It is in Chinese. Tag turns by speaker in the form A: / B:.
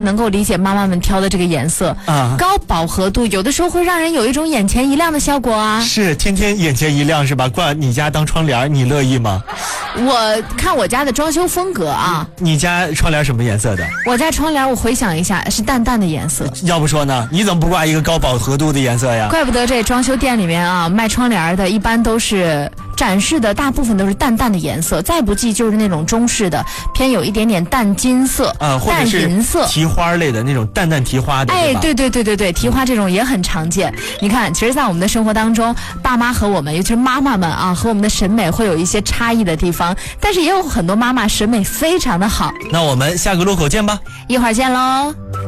A: 能够理解妈妈们挑的这个颜色啊，高饱和度有的时候会让人有一种眼前一亮的效果啊。
B: 是，天天眼前一亮是吧？挂你家当窗帘，你乐意吗？
A: 我看我家的装修风格啊。
B: 你家窗帘什么颜色的？
A: 我家窗帘我回想一下是淡淡的颜色。
B: 要不说呢，你怎么不挂一个高饱和度的颜色呀？
A: 怪不得这装修店里面啊卖窗帘的一般都是展示的大部分都是淡淡的颜色，再不济就是那种中式的偏有一点点淡金色
B: 或者是
A: 淡银色
B: 提花类的那种淡淡提花的。
A: 哎，对，提花这种也很常见。你看，其实在我们的生活当中，爸妈和我们尤其是妈妈们啊和我们的审美会有一些差异的地方，但是也有很多妈妈审美非常的好。
B: 那我们下个路口见吧，
A: 一会儿见喽。